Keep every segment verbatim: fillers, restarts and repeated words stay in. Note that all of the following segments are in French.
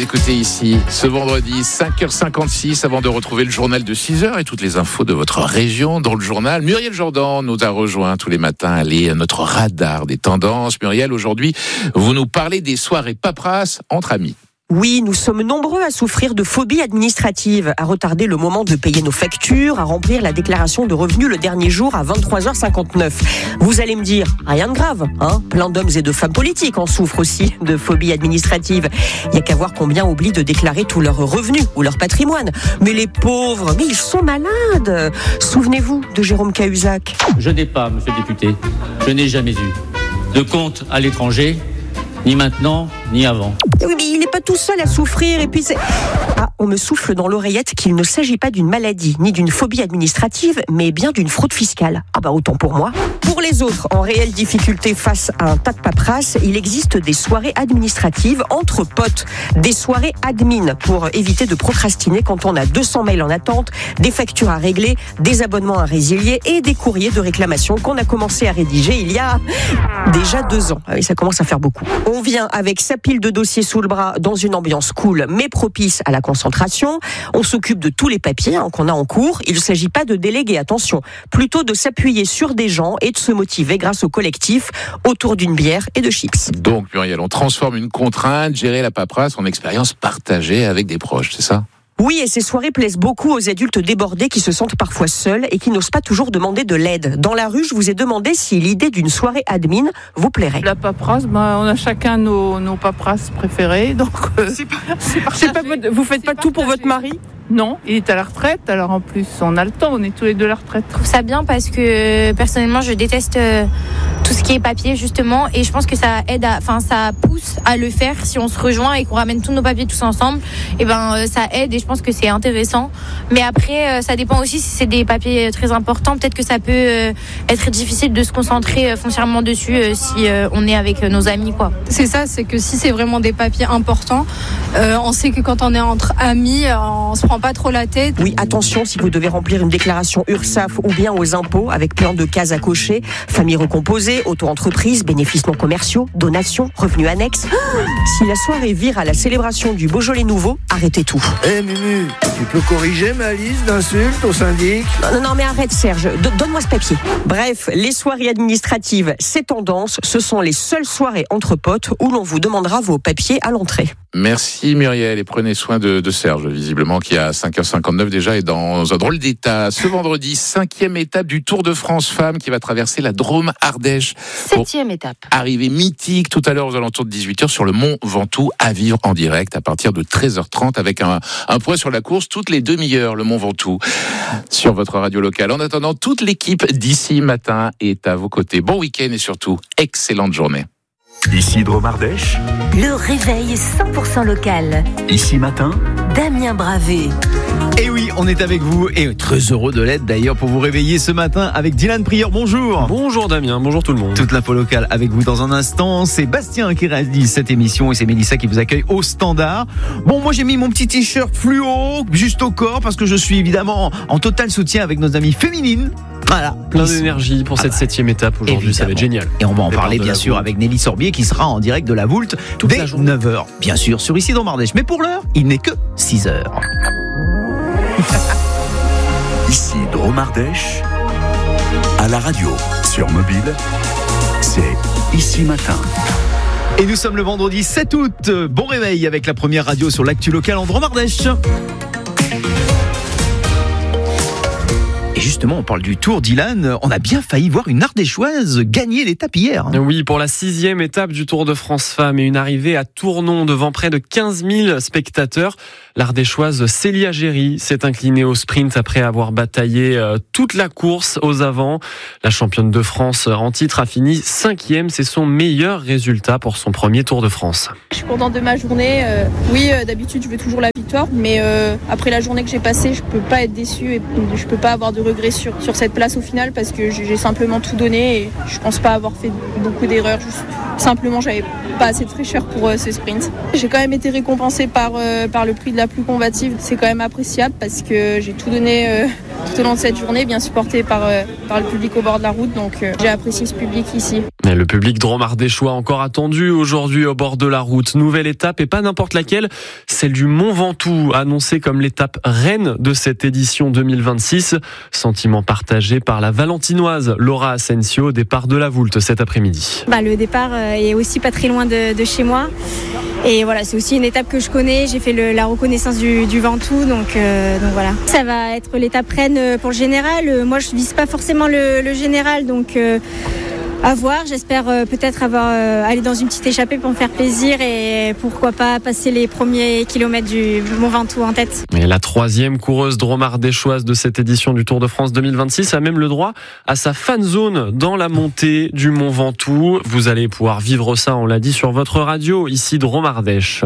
écoutez ici ce vendredi cinq heures cinquante-six avant de retrouver le journal de six heures et toutes les infos de votre région dans le journal. Muriel Jordan nous a rejoint tous les matins. Elle est notre radar des tendances. Muriel, aujourd'hui, vous nous parlez des soirées paperasses entre amis. Oui, nous sommes nombreux à souffrir de phobie administrative, à retarder le moment de payer nos factures, à remplir la déclaration de revenus le dernier jour à vingt-trois heures cinquante-neuf. Vous allez me dire, rien de grave, hein ? Plein d'hommes et de femmes politiques en souffrent aussi de phobie administrative. Il n'y a qu'à voir combien oublient de déclarer tous leurs revenus ou leur patrimoine. Mais les pauvres, mais ils sont malades. Souvenez-vous de Jérôme Cahuzac. Je n'ai pas, monsieur le député, je n'ai jamais eu de compte à l'étranger, ni maintenant, ni avant. Oui, mais il n'est pas tout seul à souffrir, et puis c'est... Ah, on me souffle dans l'oreillette qu'il ne s'agit pas d'une maladie, ni d'une phobie administrative, mais bien d'une fraude fiscale. Ah bah autant pour moi. Pour les autres, en réelle difficulté face à un tas de paperasse, il existe des soirées administratives entre potes. Des soirées admin, pour éviter de procrastiner quand on a deux cents mails en attente, des factures à régler, des abonnements à résilier et des courriers de réclamation qu'on a commencé à rédiger il y a déjà deux ans. Ah oui, ça commence à faire beaucoup. On vient avec sa pile de dossiers sous le bras dans une ambiance cool mais propice à la concentration. On s'occupe de tous les papiers hein, qu'on a en cours. Il ne s'agit pas de déléguer, attention, plutôt de s'appuyer sur des gens et de se motiver grâce au collectif autour d'une bière et de chips. Donc Muriel, on transforme une contrainte, gérer la paperasse en expérience partagée avec des proches, c'est ça ? Oui, et ces soirées plaisent beaucoup aux adultes débordés qui se sentent parfois seuls et qui n'osent pas toujours demander de l'aide. Dans la rue, je vous ai demandé si l'idée d'une soirée admin vous plairait. La paperasse, ben, on a chacun nos, nos paperasses préférées. Donc, euh, c'est pas, c'est c'est pas votre, vous faites pas partagé. Tout pour votre mari ? Non, il est à la retraite, alors en plus on a le temps, on est tous les deux à la retraite. Je trouve ça bien parce que personnellement je déteste euh, tout ce qui est papier justement et je pense que ça aide, enfin ça pousse à le faire si on se rejoint et qu'on ramène tous nos papiers tous ensemble. Et ben euh, ça aide et je pense que c'est intéressant. Mais après euh, ça dépend aussi si c'est des papiers très importants, peut-être que ça peut euh, être difficile de se concentrer euh, foncièrement dessus euh, si euh, on est avec euh, nos amis quoi. C'est ça, c'est que si c'est vraiment des papiers importants, euh, on sait que quand on est entre amis, on se prend pas trop la tête. Oui, attention, si vous devez remplir une déclaration URSSAF ou bien aux impôts avec plein de cases à cocher, famille recomposée, auto-entreprise, bénéfices non commerciaux, donations, revenus annexes. Si la soirée vire à la célébration du Beaujolais nouveau, arrêtez tout. Eh hey, Mumu, tu peux corriger ma liste d'insultes au syndic ? Non, non, mais arrête Serge, D- donne-moi ce papier. Bref, les soirées administratives, c'est tendance, ce sont les seules soirées entre potes où l'on vous demandera vos papiers à l'entrée. Merci Muriel et prenez soin de, de Serge, visiblement qui à cinq heures cinquante-neuf déjà est dans un drôle d'état. Ce vendredi, cinquième étape du Tour de France Femmes qui va traverser la Drôme-Ardèche. Septième étape. Arrivée mythique tout à l'heure aux alentours de dix-huit heures sur le Mont Ventoux à vivre en direct à partir de treize heures trente avec un, un point sur la course toutes les demi-heures, le Mont Ventoux sur votre radio locale. En attendant, toute l'équipe d'ici matin est à vos côtés. Bon week-end et surtout, excellente journée. Ici Drôme-Ardèche. Le réveil cent pour cent local. Ici matin. Damien Bravé. Et oui, on est avec vous et très heureux de l'être d'ailleurs pour vous réveiller ce matin avec Dylan Prieur. Bonjour. Bonjour Damien, bonjour tout le monde. Toute l'info locale avec vous dans un instant. C'est Bastien qui réalise cette émission et c'est Mélissa qui vous accueille au standard. Bon, moi j'ai mis mon petit t-shirt fluo juste au corps parce que je suis évidemment en total soutien avec nos amies féminines. Voilà, plein d'énergie pour cette ah bah, septième étape aujourd'hui, évidemment. Ça va être génial. Et on va en parler bien sûr avec Nelly Sorbier qui sera en direct de la Voulte dès neuf heures, bien sûr, sur Ici Drôme-Ardèche. Mais pour l'heure, il n'est que six heures. Ici Drôme-Ardèche, à la radio, sur mobile, c'est Ici Matin. Et nous sommes le vendredi sept août. Bon réveil avec la première radio sur l'actu local en Drôme-Ardèche. Et justement, on parle du Tour, Dylan. On a bien failli voir une Ardéchoise gagner l'étape hier. Oui, pour la sixième étape du Tour de France Femmes et une arrivée à Tournon devant près de quinze mille spectateurs. L'Ardéchoise Célia Géry s'est inclinée au sprint après avoir bataillé toute la course aux avants. La championne de France en titre a fini cinquième. C'est son meilleur résultat pour son premier Tour de France. Je suis contente de ma journée. Euh, oui, euh, d'habitude, je veux toujours la victoire. Mais euh, après la journée que j'ai passée, je peux pas être déçue et je peux pas avoir de regrets sur, sur cette place au final parce que j'ai simplement tout donné et je pense pas avoir fait beaucoup d'erreurs. Juste Simplement, j'avais pas assez de fraîcheur pour euh, ce sprint. J'ai quand même été récompensée par, euh, par le prix de la plus combative. C'est quand même appréciable parce que j'ai tout donné euh, tout au long de cette journée, bien supporté par, euh, par le public au bord de la route. Donc euh, j'ai apprécié ce public ici. Mais le public dromardéchois encore attendu aujourd'hui au bord de la route. Nouvelle étape et pas n'importe laquelle, celle du Mont Ventoux, annoncée comme l'étape reine de cette édition deux mille vingt-six. Sentiment partagé par la Valentinoise Laura Asensio, départ de la Voulte cet après-midi. Bah, le départ est aussi pas très loin de, de chez moi. Et voilà, c'est aussi une étape que je connais. J'ai fait le, la reconnaissance du, du Ventoux, donc, euh, donc voilà. Ça va être l'étape reine pour le général. Moi, je vise pas forcément le, le général, donc euh, à voir. J'espère euh, peut-être avoir euh, aller dans une petite échappée pour me faire plaisir et pourquoi pas passer les premiers kilomètres du Mont Ventoux en tête. Et la troisième coureuse dromardéchoise de cette édition du Tour de France deux mille vingt-six a même le droit à sa fan zone dans la montée du Mont Ventoux. Vous allez pouvoir vivre ça, on l'a dit, sur votre radio, ici Dromardèche.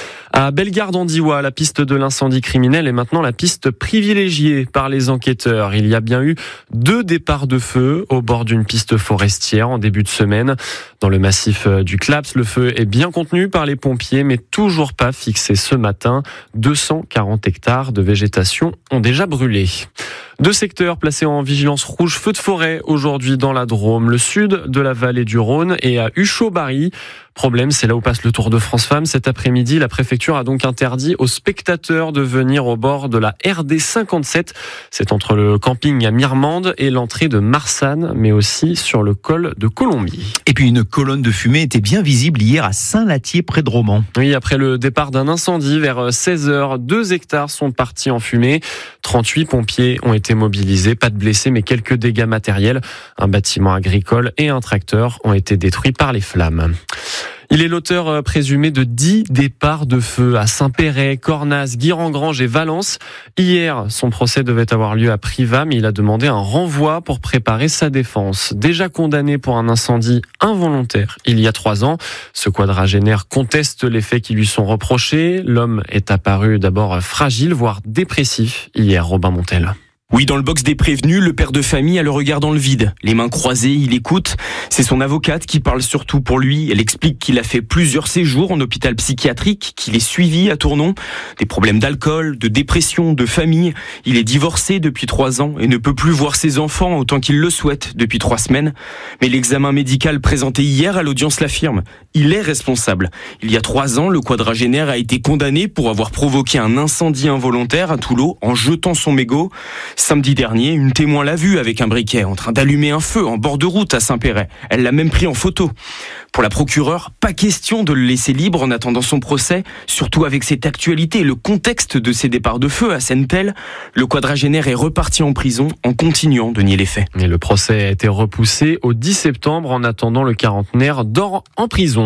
À Bellegarde-en-Diois, la piste de l'incendie criminel est maintenant la piste privilégiée par les enquêteurs. Il y a bien eu deux départs de feu au bord d'une piste forestière en début de semaine. Dans le massif du Claps, le feu est bien contenu par les pompiers, mais toujours pas fixé ce matin. deux cent quarante hectares de végétation ont déjà brûlé. Deux secteurs placés en vigilance rouge feu de forêt aujourd'hui dans la Drôme, le sud de la vallée du Rhône et à Huchot-Barry. Problème, c'est là où passe le Tour de France Femmes. Cet après-midi, la préfecture a donc interdit aux spectateurs de venir au bord de la R D cinquante-sept. C'est entre le camping à Mirmande et l'entrée de Marsanne, mais aussi sur le col de Colombie. Et puis une colonne de fumée était bien visible hier à Saint-Latier près de Romans. Oui, après le départ d'un incendie vers seize heures, deux hectares sont partis en fumée. trente-huit pompiers ont été mobilisés, pas de blessés mais quelques dégâts matériels. Un bâtiment agricole et un tracteur ont été détruits par les flammes. Il est l'auteur présumé de dix départs de feu à Saint-Péret, Cornas, Guirengrange et Valence. Hier, son procès devait avoir lieu à Privas, mais il a demandé un renvoi pour préparer sa défense. Déjà condamné pour un incendie involontaire il y a trois ans, ce quadragénaire conteste les faits qui lui sont reprochés. L'homme est apparu d'abord fragile, voire dépressif hier, Robin Montel. Oui, dans le box des prévenus, le père de famille a le regard dans le vide. Les mains croisées, il écoute. C'est son avocate qui parle surtout pour lui. Elle explique qu'il a fait plusieurs séjours en hôpital psychiatrique, qu'il est suivi à Tournon. Des problèmes d'alcool, de dépression, de famille. Il est divorcé depuis trois ans et ne peut plus voir ses enfants autant qu'il le souhaite depuis trois semaines. Mais l'examen médical présenté hier à l'audience l'affirme. Il est responsable. Il y a trois ans, le quadragénaire a été condamné pour avoir provoqué un incendie involontaire à Toulon en jetant son mégot. Samedi dernier, une témoin l'a vu avec un briquet en train d'allumer un feu en bord de route à Saint-Péret. Elle l'a même pris en photo. Pour la procureure, pas question de le laisser libre en attendant son procès, surtout avec cette actualité et le contexte de ces départs de feu à Sennetel. Le quadragénaire est reparti en prison en continuant de nier les faits. Et le procès a été repoussé au dix septembre. En attendant, le quarantenaire dort en prison.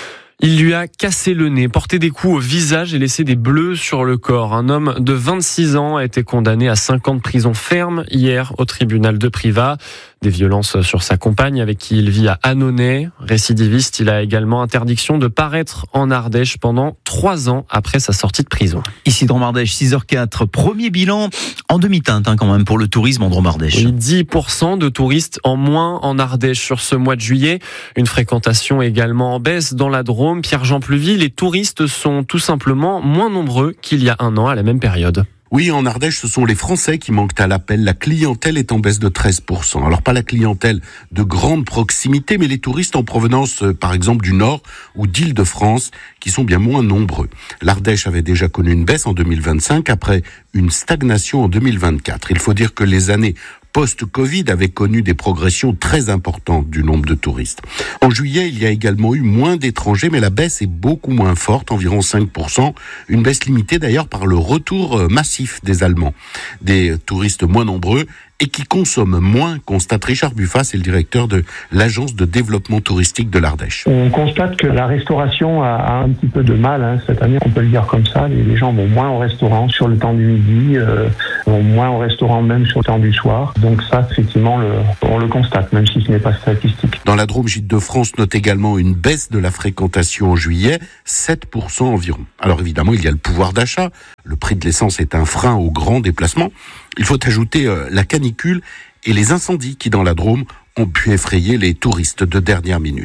Il lui a cassé le nez, porté des coups au visage et laissé des bleus sur le corps. Un homme de vingt-six ans a été condamné à cinq ans de prison ferme hier au tribunal de Privas. Des violences sur sa compagne avec qui il vit à Annonay. Récidiviste, il a également interdiction de paraître en Ardèche pendant trois ans après sa sortie de prison. Ici Dromardèche, six heures quatre. Premier bilan en demi-teinte hein, quand même pour le tourisme en Dromardèche. Oui, dix pour cent de touristes en moins en Ardèche sur ce mois de juillet. Une fréquentation également en baisse dans la Drôme. Pierre-Jean Pluvy, les touristes sont tout simplement moins nombreux qu'il y a un an à la même période. Oui, en Ardèche, ce sont les Français qui manquent à l'appel. La clientèle est en baisse de treize pour cent. Alors, pas la clientèle de grande proximité, mais les touristes en provenance, euh, par exemple, du Nord ou d'Île-de-France, qui sont bien moins nombreux. L'Ardèche avait déjà connu une baisse en deux mille vingt-cinq, après une stagnation en deux mille vingt-quatre. Il faut dire que les années post-Covid avaient connu des progressions très importantes du nombre de touristes. En juillet, il y a également eu moins d'étrangers, mais la baisse est beaucoup moins forte, environ cinq pour cent. Une baisse limitée d'ailleurs par le retour massif des Allemands. Des touristes moins nombreux et qui consomment moins, constate Richard Buffat, c'est le directeur de l'agence de développement touristique de l'Ardèche. On constate que la restauration a, a un petit peu de mal hein, cette année, on peut le dire comme ça. Les, les gens vont moins au restaurant sur le temps du midi, euh, vont moins au restaurant même sur le temps du soir. Donc ça, effectivement, le, on le constate, même si ce n'est pas statistique. Dans la Drôme, Gîtes de France note également une baisse de la fréquentation en juillet, sept pour cent environ. Alors évidemment, il y a le pouvoir d'achat. Le prix de l'essence est un frein aux grands déplacements. Il faut ajouter euh, la canicule et les incendies qui, dans la Drôme, ont pu effrayer les touristes de dernière minute.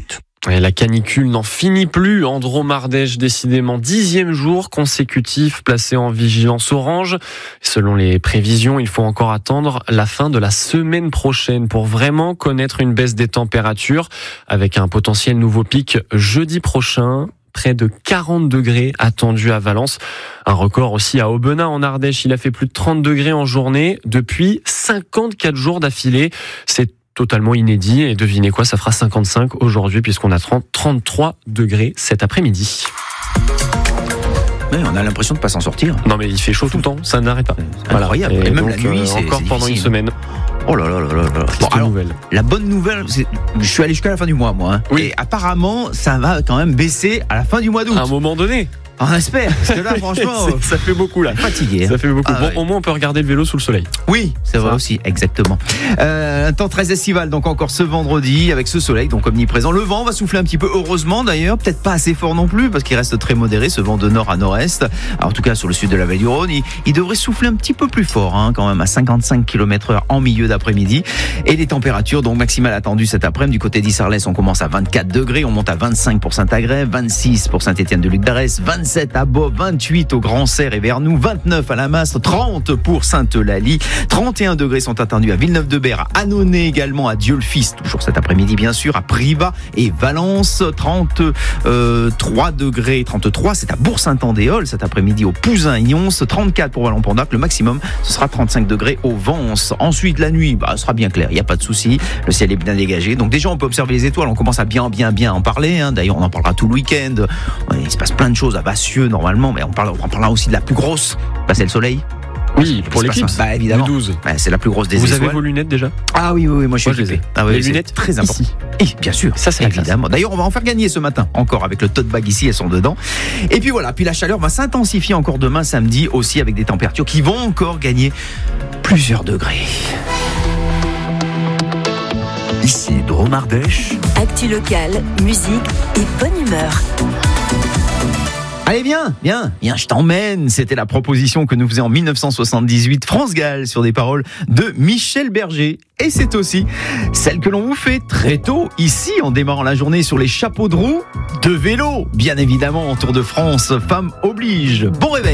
Et la canicule n'en finit plus en Drôme-Ardèche, décidément dixième jour consécutif placé en vigilance orange. Selon les prévisions, il faut encore attendre la fin de la semaine prochaine pour vraiment connaître une baisse des températures avec un potentiel nouveau pic jeudi prochain. Près de quarante degrés attendus à Valence. Un record aussi à Aubenas en Ardèche. Il a fait plus de trente degrés en journée depuis cinquante-quatre jours d'affilée. C'est totalement inédit. Et devinez quoi, ça fera cinquante-cinq aujourd'hui puisqu'on a trente-trois degrés cet après-midi. Oui, on a l'impression de ne pas s'en sortir. Non mais il fait chaud tout le temps, ça n'arrête pas. C'est incroyable. Voilà. Et, et même donc, la nuit, euh, c'est encore c'est pendant difficile. une semaine. Oh là là là là là. Bon, alors, nouvelle. La bonne nouvelle, c'est, je suis allé jusqu'à la fin du mois, moi. Hein, oui. Et apparemment, ça va quand même baisser à la fin du mois d'août. À un moment donné. On espère, parce que là, franchement, ça fait beaucoup là. Fatigué. Ça fait beaucoup. Ah, bon, ouais. au moins, on peut regarder le vélo sous le soleil. Oui, c'est vrai aussi, exactement. Euh, un temps très estival, donc encore ce vendredi, avec ce soleil, donc omniprésent. Le vent va souffler un petit peu, heureusement d'ailleurs, peut-être pas assez fort non plus, parce qu'il reste très modéré, ce vent de nord à nord-est. Alors, en tout cas, sur le sud de la vallée du Rhône, il, il devrait souffler un petit peu plus fort, hein, quand même, à cinquante-cinq kilomètres heure en milieu d'après-midi. Et les températures, donc maximales attendues cet après-midi, du côté d'Issarlès, on commence à vingt-quatre degrés, on monte à vingt-cinq pour Saint-Agrève, vingt-six pour Saint-Étienne-de-Luc d'Arès, vingt-sept à Beauvais, vingt-huit au Grand Serre et Vernoux, vingt-neuf à la Masse, trente pour Sainte-Eulalie, trente et un degrés sont attendus à Villeneuve-de-Berre, à Annonay également, à Dieu-le-Fils, toujours cet après-midi bien sûr, à Privas et Valence, trente-trois degrés, trente-trois, c'est à Bourg-Saint-Andéol cet après-midi, au Pouzin-Yons, trente-quatre pour Vallon-Pont-d'Arc, le maximum ce sera trente-cinq degrés au Vence. Ensuite la nuit, bah, ce sera bien clair, il n'y a pas de souci, le ciel est bien dégagé, donc déjà on peut observer les étoiles, on commence à bien bien bien en parler, hein. D'ailleurs on en parlera tout le week-end, il se passe plein de choses à Bassieux normalement, mais on, parle, on parlera aussi de la plus grosse, bah, c'est le soleil. Oui, pour l'éclipse. Bah, évidemment. Le douze. Bah, c'est la plus grosse des Vous étoiles. Vous avez vos lunettes déjà ? Ah oui, oui, oui, moi je suis moi, équipé. Je ah, oui, les lunettes très important. Ici. Et bien sûr, ça c'est évidemment. D'ailleurs, on va en faire gagner ce matin encore avec le tote bag ici, elles sont dedans. Et puis voilà, puis la chaleur va s'intensifier encore demain samedi aussi avec des températures qui vont encore gagner plusieurs degrés. Ici Drôme-Ardèche. Actu locale, musique et bonne humeur. Allez, viens, viens, viens, je t'emmène. C'était la proposition que nous faisait en dix-neuf cent soixante-dix-huit France Gall sur des paroles de Michel Berger. Et c'est aussi celle que l'on vous fait très tôt ici en démarrant la journée sur les chapeaux de roue de vélo. Bien évidemment, en Tour de France, femme oblige. Bon réveil.